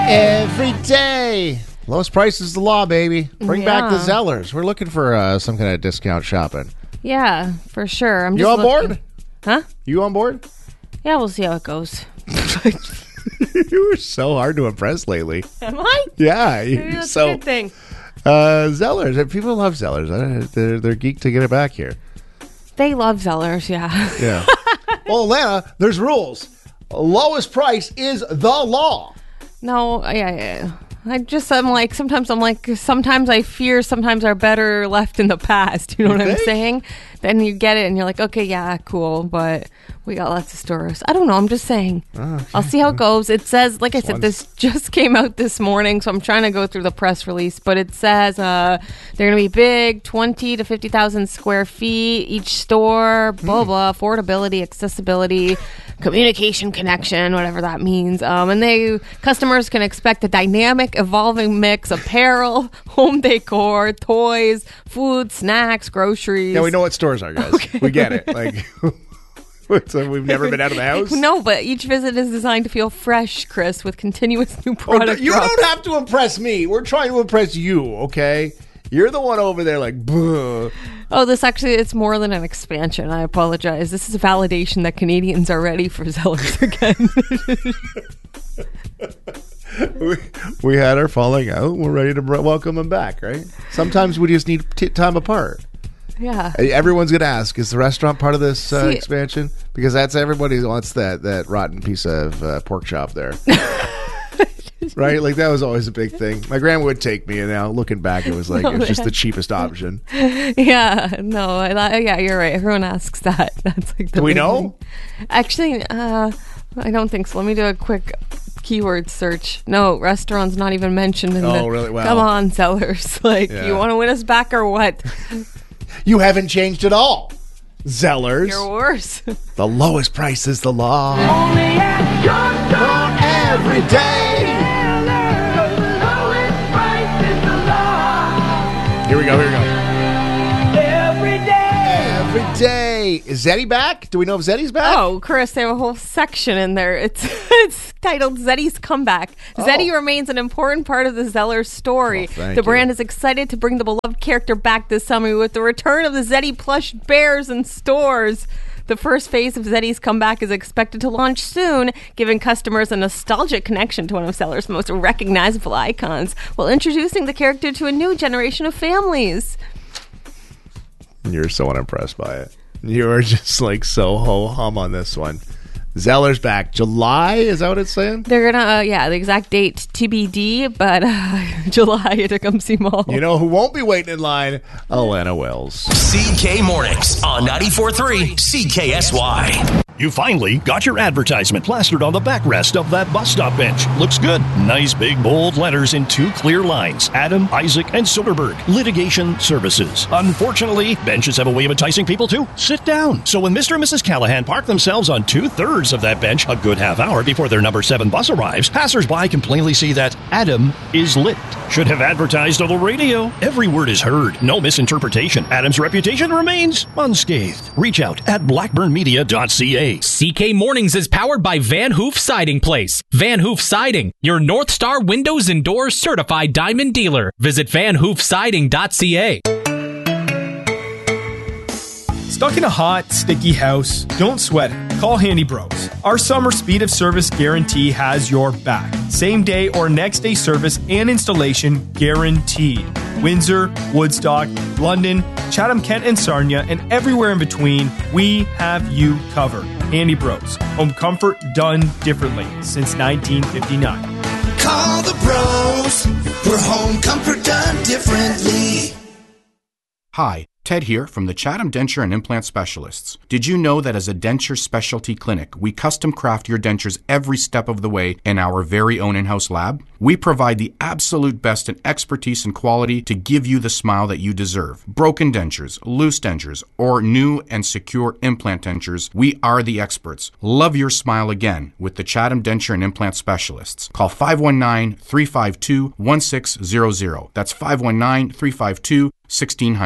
Every day. Lowest price is the law, baby. Bring back the Zellers. We're looking for some kind of discount shopping. Yeah, for sure. You on board? Huh? You on board? Yeah, we'll see how it goes. You were so hard to impress lately. Am I? Yeah. Maybe that's a good thing. Zellers. People love Zellers. They're geeked to get it back here. They love Zellers, yeah. Yeah. Well, Atlanta, there's rules. Lowest price is the law. No, yeah. Sometimes I fear sometimes are better left in the past. You know what I'm saying? Then you get it and you're like, okay, yeah, cool, but we got lots of stores. I don't know. I'm just saying. Okay. I'll see how it goes. It says, like I said, this just came out this morning, so I'm trying to go through the press release, but it says they're going to be big, 20 to 50,000 square feet, each store, blah, blah, affordability, accessibility, communication connection, whatever that means. And customers can expect a dynamic, evolving mix of apparel, home decor, toys, food, snacks, groceries. Yeah, we know what stores are, guys. Okay. We get it. Like, so we've never been out of the house? No, but each visit is designed to feel fresh, Chris, with continuous new product You drops. don't have to impress me. We're trying to impress you, okay? You're the one over there like, buh. Oh, it's more than an expansion. I apologize. This is a validation that Canadians are ready for Zellers again. we had our falling out. We're ready to welcome them back, right? Sometimes we just need time apart. Yeah. Everyone's going to ask, is the restaurant part of this expansion? Because everybody wants that rotten piece of pork chop there. Right? Like, that was always a big thing. My grandma would take me, and now looking back, it was like, it was just the cheapest option. Yeah. No, yeah, you're right. Everyone asks that. That's like the Do we know? Thing. Actually, I don't think so. Let me do a quick keyword search. No, restaurant's not even mentioned in the... really? Well, come on, Zellers. Like, You want to win us back or what? You haven't changed at all. Zellers. You're worse. The lowest price is the law. Only at your every day. The lowest price is the law. Here we go. Every day. Is Zeddy back? Do we know if Zeddy's back? Oh, Chris, they have a whole section in there. It's titled Zeddy's Comeback. Zeddy remains an important part of the Zellers story. The brand is excited to bring the beloved character back this summer with the return of the Zeddy plush bears in stores. The first phase of Zeddy's comeback is expected to launch soon, giving customers a nostalgic connection to one of Zellers' most recognizable icons, while introducing the character to a new generation of families. You're so unimpressed by it. You are just like so ho-hum on this one. Zeller's back. July, is that what it's saying? They're gonna, the exact date TBD, but July at Tecumseh Mall. You know who won't be waiting in line? Alana Wells. CK Mornings on 94.3 CKSY. You finally got your advertisement plastered on the backrest of that bus stop bench. Looks good. Nice big bold letters in 2 clear lines. Adam, Isaac, and Soderberg. Litigation Services. Unfortunately, benches have a way of enticing people to sit down. So when Mr. and Mrs. Callahan park themselves on 2/3 of that bench a good half hour before their number 7 bus arrives, passers-by can plainly see that Adam is lit. Should have advertised on the radio. Every word is heard. No misinterpretation. Adam's reputation remains unscathed. Reach out at blackburnmedia.ca. CK Mornings is powered by Van Hoof Siding Place. Van Hoof Siding, your North Star Windows and Doors certified diamond dealer. Visit vanhoofsiding.ca. Stuck in a hot, sticky house? Don't sweat it. Call Handy Bros. Our summer speed of service guarantee has your back. Same day or next day service and installation guaranteed. Windsor, Woodstock, London, Chatham, Kent, and Sarnia, and everywhere in between, we have you covered. Handy Bros. Home comfort done differently since 1959. Call the bros for home comfort done differently. Hi, Ted here from the Chatham Denture and Implant Specialists. Did you know that as a denture specialty clinic, we custom craft your dentures every step of the way in our very own in-house lab? We provide the absolute best in expertise and quality to give you the smile that you deserve. Broken dentures, loose dentures, or new and secure implant dentures, we are the experts. Love your smile again with the Chatham Denture and Implant Specialists. Call 519-352-1600. That's 519-352-1600.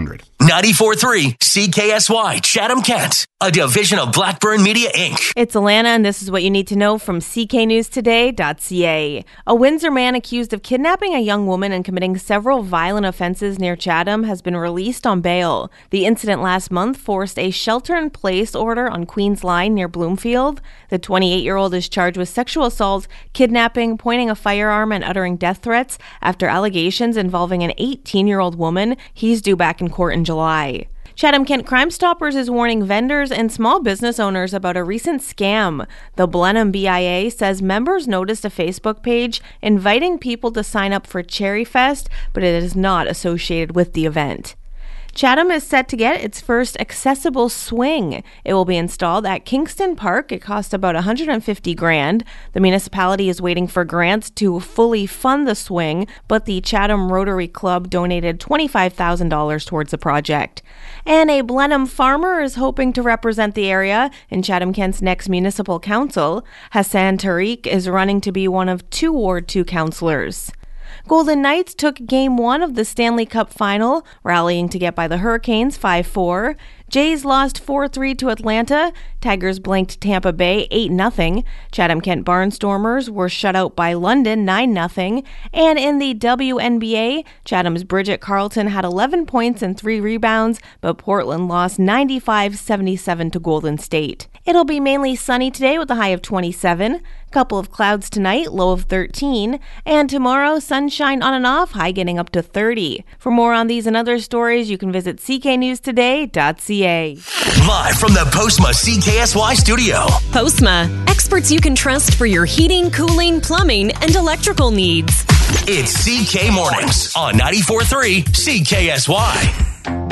94.3 CKSY Chatham-Kent, a division of Blackburn Media, Inc. It's Alana, and this is what you need to know from cknewstoday.ca. A Windsor man accused of kidnapping a young woman and committing several violent offenses near Chatham has been released on bail. The incident last month forced a shelter-in-place order on Queen's Line near Bloomfield. The 28-year-old is charged with sexual assault, kidnapping, pointing a firearm, and uttering death threats after allegations involving an 18-year-old woman. He's due back in court in July. Chatham-Kent Crime Stoppers is warning vendors and small business owners about a recent scam. The Blenheim BIA says members noticed a Facebook page inviting people to sign up for Cherry Fest, but it is not associated with the event. Chatham is set to get its first accessible swing. It will be installed at Kingston Park. It costs about $150,000. The municipality is waiting for grants to fully fund the swing, but the Chatham Rotary Club donated $25,000 towards the project. And a Blenheim farmer is hoping to represent the area in Chatham-Kent's next municipal council. Hassan Tariq is running to be one of 2 Ward 2 councillors. Golden Knights took Game 1 of the Stanley Cup Final, rallying to get by the Hurricanes 5-4. Jays lost 4-3 to Atlanta. Tigers blanked Tampa Bay 8-0. Chatham-Kent Barnstormers were shut out by London 9-0. And in the WNBA, Chatham's Bridget Carlton had 11 points and 3 rebounds, but Portland lost 95-77 to Golden State. It'll be mainly sunny today with a high of 27. Couple of clouds tonight, low of 13. And tomorrow, sunshine on and off, high getting up to 30. For more on these and other stories, you can visit cknewstoday.ca. Live from the Postma CKSY studio. Postma, experts you can trust for your heating, cooling, plumbing, and electrical needs. It's CK Mornings on 94.3 CKSY.